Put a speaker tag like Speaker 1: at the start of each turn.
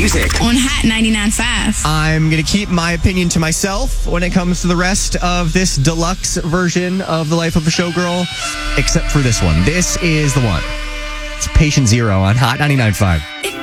Speaker 1: music
Speaker 2: on Hot 99.5.
Speaker 3: I'm going to keep my opinion to myself when it comes to the rest of this deluxe version of The Life of a Showgirl, except for this one. This is the one. It's Patient Zero on Hot 99.5.